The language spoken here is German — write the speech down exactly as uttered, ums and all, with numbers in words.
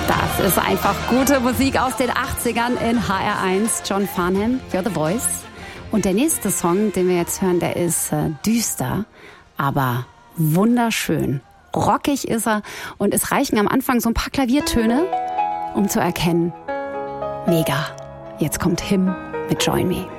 Das ist einfach gute Musik aus den achtzigern in H R eins. John Farnham, You're the Voice. Und der nächste Song, den wir jetzt hören, der ist äh, düster, aber wunderschön. Rockig ist er und es reichen am Anfang so ein paar Klaviertöne, um zu erkennen, mega. Jetzt kommt Him mit Join Me.